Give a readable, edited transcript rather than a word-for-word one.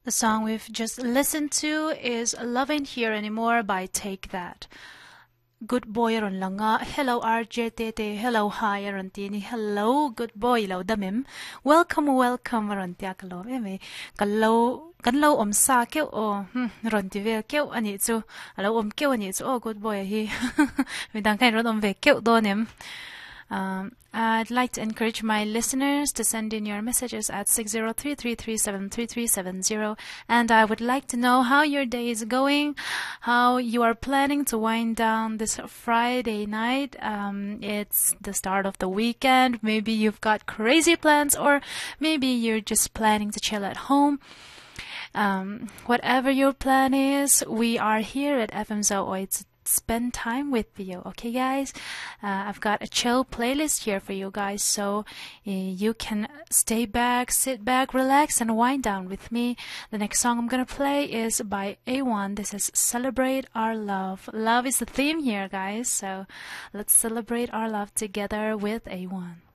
The song we've just listened to is Love Ain't Here Anymore by Take That. Good boy ron langa. Hello RJTT. Hello hi ron tini. Hello good boy lo damim. Welcome ron tia kalo eme. Kanlo sa keu o ron ti ve keu ani chu. Alo keu ani chu. Oh good boy hi. Midang kai ron ve keu do nem. I'd like to encourage my listeners to send in your messages at 603-337-3370, and I would like to know how your day is going, how you are planning to wind down this Friday night. It's the start of the weekend. Maybe you've got crazy plans, or maybe you're just planning to chill at home. Whatever your plan is, we are here at FM Zooi to spend time with you. Okay guys, I've got a chill playlist here for you guys, so you can sit back, relax and wind down with me. The next song I'm gonna play is by A1. This is Celebrate Our Love. Love is the theme here guys, so let's celebrate our love together with A1.